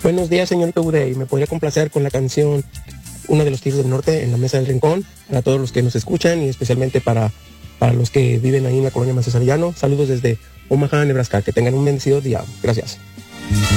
Buenos días, señorita Uday. ¿Me podría complacer con la canción Uno de los Tigres del Norte en la Mesa del Rincón? Para todos los que nos escuchan y especialmente para los que viven ahí en la colonia Macesarillano. Saludos desde Omaha, Nebraska. Que tengan un bendecido día. Gracias.